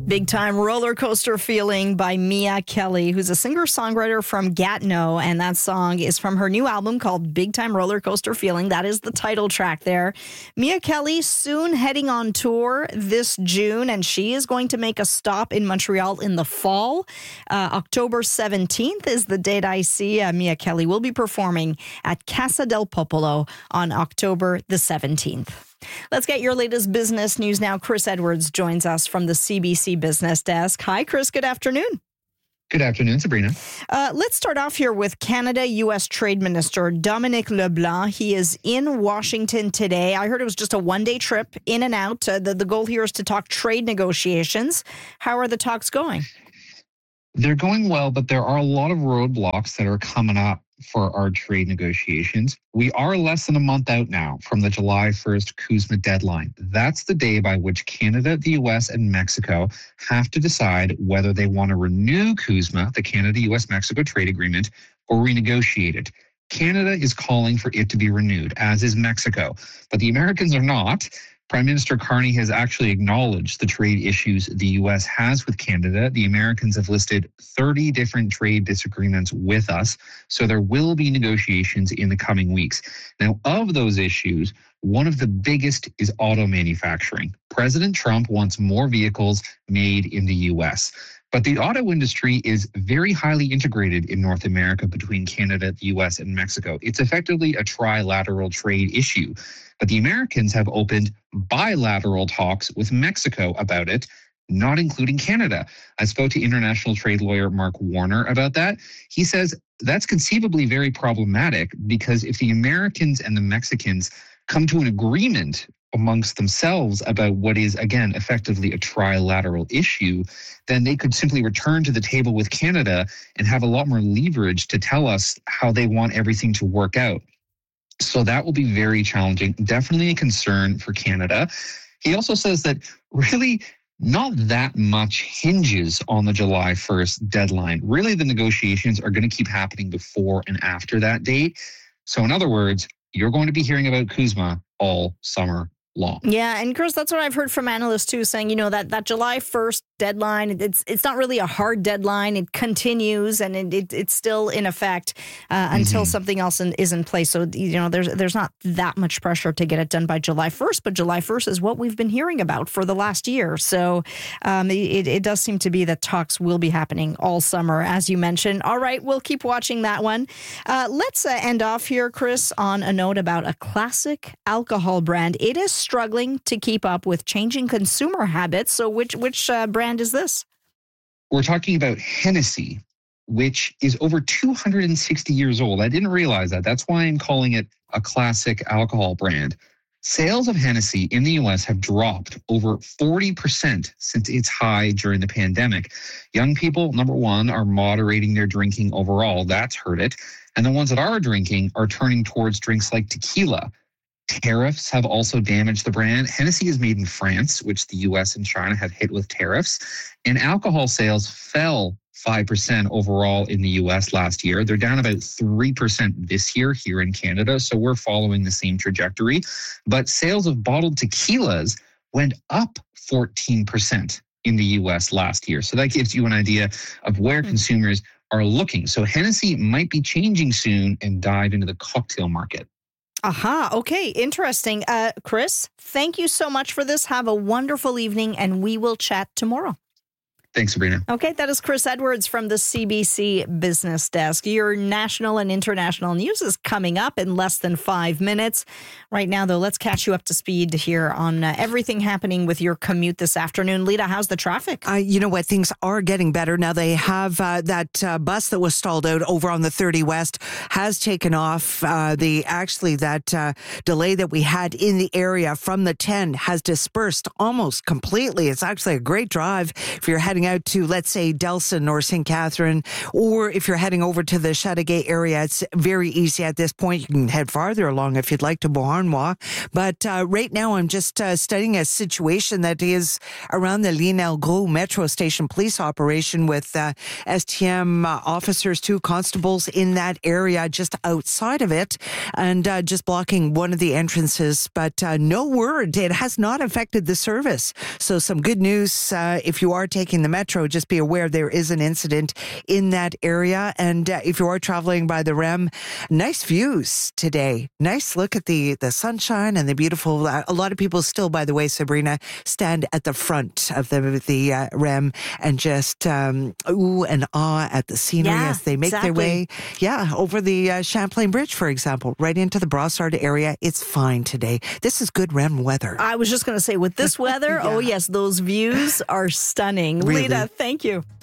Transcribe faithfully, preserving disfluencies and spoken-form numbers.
Big Time Roller Coaster Feeling by Mia Kelly, who's a singer-songwriter from Gatineau, and that song is from her new album called Big Time Roller Coaster Feeling. That is the title track there. Mia Kelly soon heading on tour this June, and she is going to make a stop in Montreal in the fall. Uh, October seventeenth is the date I see. Uh, Mia Kelly will be performing at Casa del Popolo on October the seventeenth. Let's get your latest business news now. Chris Edwards joins us from the C B C Business Desk. Hi, Chris. Good afternoon. Good afternoon, Sabrina. Uh, let's start off here with Canada U S Trade Minister Dominic LeBlanc. He is in Washington today. I heard it was just a one-day trip in and out. Uh, the, the goal here is to talk trade negotiations. How are the talks going? They're going well, but there are a lot of roadblocks that are coming up for our trade negotiations. We are less than a month out now from the July first CUSMA deadline. That's the day by which Canada, the U S, and Mexico have to decide whether they want to renew CUSMA, the Canada-U S-Mexico trade agreement, or renegotiate it. Canada is calling for it to be renewed, as is Mexico, but the Americans are not. Prime Minister Carney has actually acknowledged the trade issues the U S has with Canada. The Americans have listed thirty different trade disagreements with us, so there will be negotiations in the coming weeks. Now, of those issues, one of the biggest is auto manufacturing. President Trump wants more vehicles made in the U S, but the auto industry is very highly integrated in North America between Canada, the U S, and Mexico. It's effectively a trilateral trade issue. But the Americans have opened bilateral talks with Mexico about it, not including Canada. I spoke to international trade lawyer Mark Warner about that. He says that's conceivably very problematic because if the Americans and the Mexicans come to an agreement amongst themselves about what is, again, effectively a trilateral issue, then they could simply return to the table with Canada and have a lot more leverage to tell us how they want everything to work out. So that will be very challenging, definitely a concern for Canada. He also says that really not that much hinges on the July first deadline. Really, the negotiations are going to keep happening before and after that date. So in other words, you're going to be hearing about CUSMA all summer long. Yeah, and Chris, that's what I've heard from analysts too, saying, you know, that, that July first deadline, it's it's not really a hard deadline. It continues and it, it it's still in effect uh, until mm-hmm. something else in, is in place. So, you know, there's there's not that much pressure to get it done by July first, but July first is what we've been hearing about for the last year. So um, it, it does seem to be that talks will be happening all summer, as you mentioned. All right, we'll keep watching that one. Uh, let's uh, end off here, Chris, on a note about a classic alcohol brand. It is struggling to keep up with changing consumer habits. So which which uh, brand is this? We're talking about Hennessy, which is over two hundred sixty years old. I didn't realize that. That's why I'm calling it a classic alcohol brand. Sales of Hennessy in the U S have dropped over forty percent since its high during the pandemic. Young people, number one, are moderating their drinking overall. That's hurt it. And the ones that are drinking are turning towards drinks like tequila. Tariffs have also damaged the brand. Hennessy is made in France, which the U S and China have hit with tariffs. And alcohol sales fell five percent overall in the U S last year. They're down about three percent this year here in Canada. So we're following the same trajectory. But sales of bottled tequilas went up fourteen percent in the U S last year. So that gives you an idea of where mm-hmm. consumers are looking. So Hennessy might be changing soon and dive into the cocktail market. Aha. Okay. Interesting. Uh, Chris, thank you so much for this. Have a wonderful evening, and we will chat tomorrow. Thanks, Sabrina. Okay, that is Chris Edwards from the C B C Business Desk. Your national and international news is coming up in less than five minutes. Right now, though, let's catch you up to speed here on uh, everything happening with your commute this afternoon. Lita, how's the traffic? Uh, you know what? Things are getting better. Now they have uh, that uh, bus that was stalled out over on the thirty West has taken off. Uh, the Actually, that uh, delay that we had in the area from the ten has dispersed almost completely. It's actually a great drive if you're heading heading out to, let's say, Delson or Saint Catherine, or if you're heading over to the Chateauguay area, it's very easy at this point. You can head farther along if you'd like to Beauharnois. But uh, right now, I'm just uh, studying a situation that is around the Lionel-Gros metro station police operation with uh, S T M uh, officers, two constables in that area just outside of it, and uh, just blocking one of the entrances. But uh, no word. It has not affected the service. So some good news. Uh, if you are taking the metro, just be aware there is an incident in that area. And uh, if you are traveling by the R E M, nice views today. Nice look at the, the sunshine and the beautiful, uh, a lot of people still, by the way, Sabrina, stand at the front of the, the uh, R E M and just um, ooh and ah at the scenery Yeah, as they make exactly. their way, yeah, over the uh, Champlain Bridge, for example, right into the Brossard area. It's fine today. This is good R E M weather. I was just going to say, with this weather, Yeah. oh yes, those views are stunning. Really? Lita, thank you.